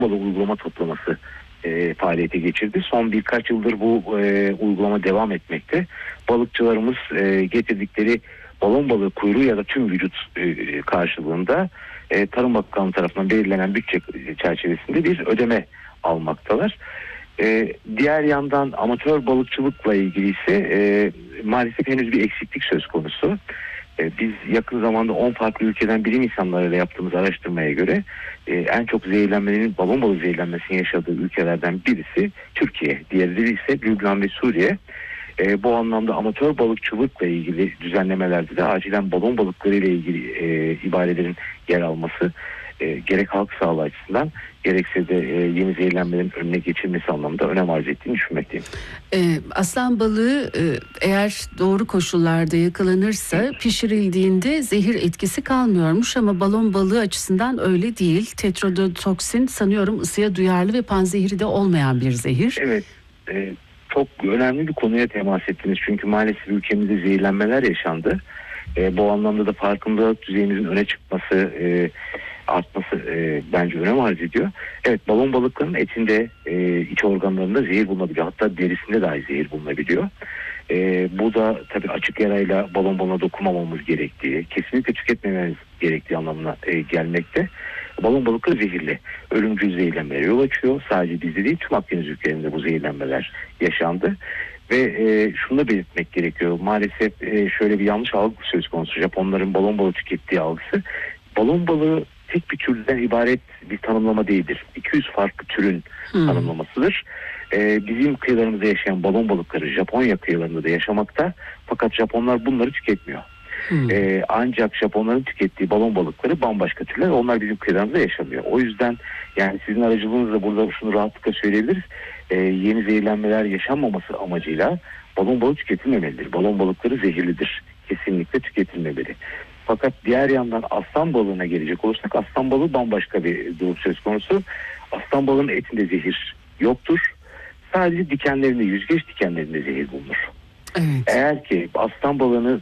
balığı uygulama toplaması faaliyete geçirdi. Son birkaç yıldır bu uygulama devam etmekte. Balıkçılarımız getirdikleri balon balığı kuyruğu ya da tüm vücut karşılığında Tarım Bakanlığı tarafından belirlenen bütçe çerçevesinde bir ödeme almaktalar. Diğer yandan amatör balıkçılıkla ilgili ise maalesef henüz bir eksiklik söz konusu. Biz yakın zamanda 10 farklı ülkeden bilim insanlarıyla yaptığımız araştırmaya göre en çok zehirlenmenin, balon balığı zehirlenmesinin yaşadığı ülkelerden birisi Türkiye. Diğerleri ise Lübnan ve Suriye. Bu anlamda amatör balıkçılıkla ilgili düzenlemelerde de acilen balon balıkları ile ilgili ibarelerin yer alması gerek halk sağlığı açısından gerekse de yeni zehirlenmelerin önüne geçilmesi anlamında önem arz ettiğini düşünmekteyim. Aslan balığı eğer doğru koşullarda yakalanırsa pişirildiğinde zehir etkisi kalmıyormuş ama balon balığı açısından öyle değil. Tetrodotoksin sanıyorum ısıya duyarlı ve panzehiri de olmayan bir zehir. Evet. Çok önemli bir konuya temas ettiniz. Çünkü maalesef ülkemizde zehirlenmeler yaşandı. Bu anlamda da farkındalık düzeyimizin öne çıkması, artması bence önem arz ediyor. Evet, balon balıklarının etinde, iç organlarında zehir bulunabiliyor. Hatta derisinde dahi zehir bulunabiliyor. Bu da tabii açık yarayla balon balığına dokunmamamız gerektiği, kesinlikle tüketmememiz gerektiği anlamına gelmekte. Balon balıkları zehirli. Ölümcül zehirlenmelere yol açıyor. Sadece bizde değil, tüm Akdeniz ülkelerinde bu zehirlenmeler yaşandı. Ve şunu da belirtmek gerekiyor. Maalesef şöyle bir yanlış algı söz konusu. Japonların balon balığı tükettiği algısı. Balon balığı tek bir türden ibaret bir tanımlama değildir. 200 farklı türün tanımlamasıdır. Bizim kıyılarımızda yaşayan balon balıkları Japonya kıyılarında da yaşamakta. Fakat Japonlar bunları tüketmiyor. Ancak Japonların tükettiği balon balıkları bambaşka türler. Onlar bizim kıyılarımızda yaşamıyor. O yüzden yani sizin aracılığınızla burada şunu rahatlıkla söyleyebiliriz. Yeni zehirlenmeler yaşanmaması amacıyla balon balığı tüketilmemelidir. Balon balıkları zehirlidir. Kesinlikle tüketilmemeli. Fakat diğer yandan aslan balığına gelecek olursak aslan balığı bambaşka bir durum söz konusu. Aslan balığının etinde zehir yoktur. Sadece dikenlerinde, yüzgeç dikenlerinde zehir bulunur. Evet. Eğer ki aslan balığını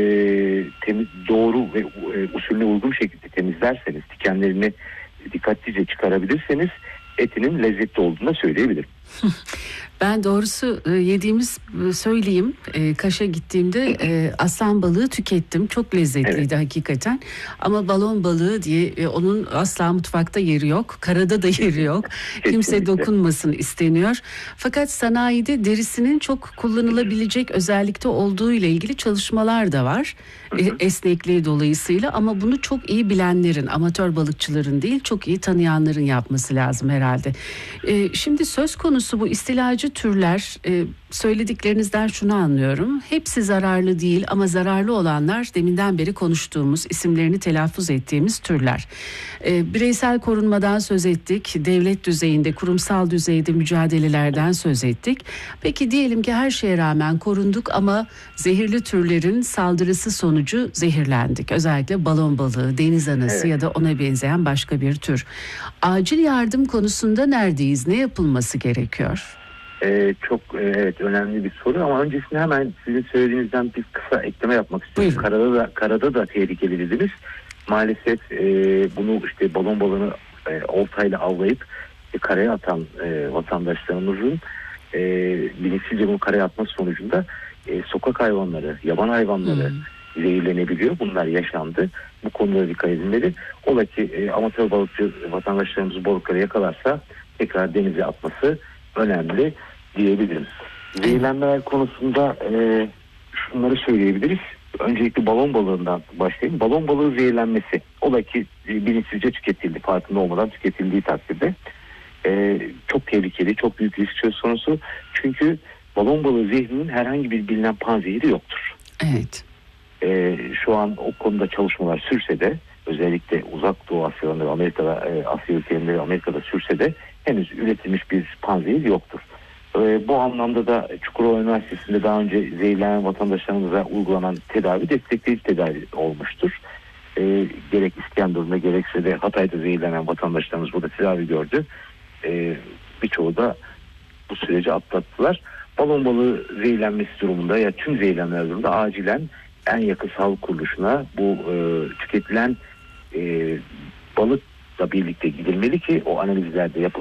doğru ve usulüne uygun şekilde temizlerseniz, dikenlerini dikkatlice çıkarabilirseniz etinin lezzetli olduğunu söyleyebilirim. Ben doğrusu yediğimiz söyleyeyim. Kaş'a gittiğimde aslan balığı tükettim. Çok lezzetliydi hakikaten. Ama balon balığı diye onun asla mutfakta yeri yok. Karada da yeri yok. Kimse dokunmasın isteniyor. Fakat sanayide derisinin çok kullanılabilecek özellikte olduğu ile ilgili çalışmalar da var. Esnekliği dolayısıyla ama bunu çok iyi bilenlerin, amatör balıkçıların değil çok iyi tanıyanların yapması lazım herhalde. Şimdi söz konusu bu istilacı türler, söylediklerinizden şunu anlıyorum. Hepsi zararlı değil ama zararlı olanlar deminden beri konuştuğumuz, isimlerini telaffuz ettiğimiz türler. Bireysel korunmadan söz ettik. Devlet düzeyinde, kurumsal düzeyde mücadelelerden söz ettik. Peki diyelim ki her şeye rağmen korunduk ama zehirli türlerin saldırısı sonucu zehirlendik. Özellikle balon balığı, deniz anası ya da ona benzeyen başka bir tür. Acil yardım konusunda neredeyiz? Ne yapılması gerekiyor? Çok önemli bir soru ama öncesinde hemen sizin söylediğinizden bir kısa ekleme yapmak istiyorum. Karada da tehlikeli dediniz. Maalesef bunu işte balon balığını oltayla avlayıp karaya atan vatandaşlarımızın bilinçsizce bunu karaya atması sonucunda sokak hayvanları, yaban hayvanları zehirlenebiliyor. Bunlar yaşandı. Bu konuda dikkat edilmeli. Ola ki amatör balıkçı vatandaşlarımız balıkları yakalarsa tekrar denize atması önemli diyebiliriz. Zehirlenmeler konusunda şunları söyleyebiliriz. Öncelikle balon balığından başlayayım. Balon balığı zehirlenmesi. Ola ki bilinçsizce tüketildi. Farkında olmadan tüketildiği takdirde çok tehlikeli, çok büyük risk söz konusu. Çünkü balon balığı zehrinin herhangi bir bilinen panzehiri yoktur. Evet. Şu an o konuda çalışmalar sürse de özellikle uzak doğu Asya'da, Amerika'da, Asya ülkelerinde, Amerika'da sürse de henüz üretilmiş bir panzehir yoktur. Bu anlamda da Çukurova Üniversitesi'nde daha önce zehirlenen vatandaşlarımıza uygulanan tedavi destekleyici tedavi olmuştur. Gerek İskenderun'da gerekse de Hatay'da zehirlenen vatandaşlarımız burada tedavi gördü. Birçoğu da bu süreci atlattılar. Balon balığı zehirlenmesi durumunda ya tüm zehirlenmeler durumunda acilen en yakın sağlık kuruluşuna bu tüketilen balıkla birlikte gidilmeli ki o analizlerde yapılması